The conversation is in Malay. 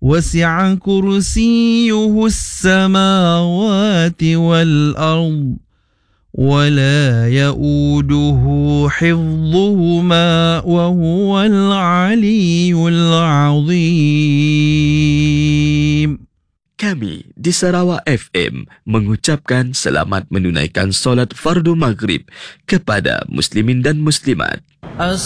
وسع كرسيه السماوات والأرض ولا يؤوده حفظهما وهو العلي العظيم. Kami di Sarawak FM mengucapkan selamat menunaikan solat fardu maghrib kepada muslimin dan muslimat.